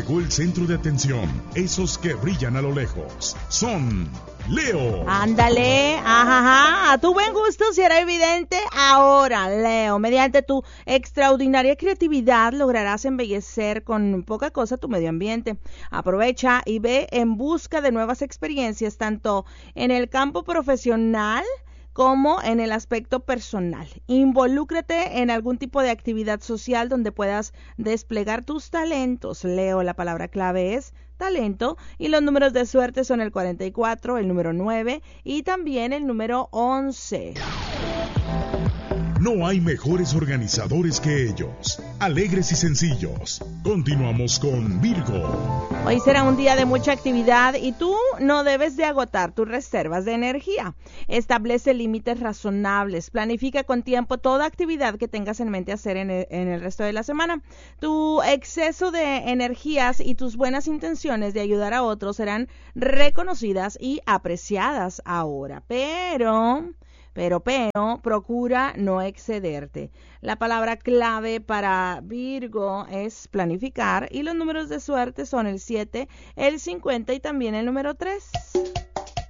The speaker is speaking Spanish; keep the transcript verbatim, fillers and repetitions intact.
llegó el centro de atención, esos que brillan a lo lejos. Son Leo. Ándale, ajá, a tu buen gusto si era evidente. Ahora, Leo, mediante tu extraordinaria creatividad lograrás embellecer con poca cosa tu medio ambiente. Aprovecha y ve en busca de nuevas experiencias, tanto en el campo profesional como en el aspecto personal. Involúcrate en algún tipo de actividad social donde puedas desplegar tus talentos. Leo, la palabra clave es talento y los números de suerte son el cuarenta y cuatro, el número nueve y también el número once. No hay mejores organizadores que ellos, alegres y sencillos. Continuamos con Virgo. Hoy será un día de mucha actividad y tú no debes de agotar tus reservas de energía. Establece límites razonables, planifica con tiempo toda actividad que tengas en mente hacer en el, en el resto de la semana. Tu exceso de energías y tus buenas intenciones de ayudar a otros serán reconocidas y apreciadas ahora, pero... Pero, pero, procura no excederte. La palabra clave para Virgo es planificar y los números de suerte son el siete, el cincuenta y también el número tres.